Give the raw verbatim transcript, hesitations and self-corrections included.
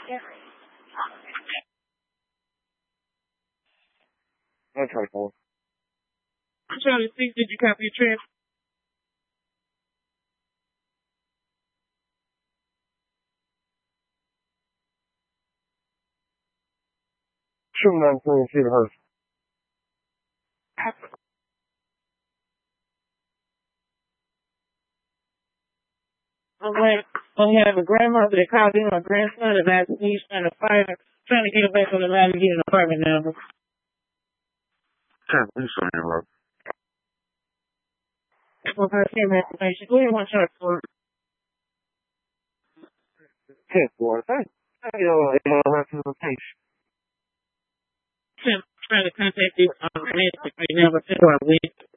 That's right, boy. I'm trying to see, did you copy your trip? Shoot nine twenty Cedar Hurst. I'm like, I have a grandmother that called in my grandson and asked me he's trying to fight her, trying to get her back on the line to get an apartment number. ten, I'm sorry, Rob. For her same information. Go ahead, one shot for it. ten, boy. Thank you. That's the location. I'm trying to contact you on Facebook right now, but before I went.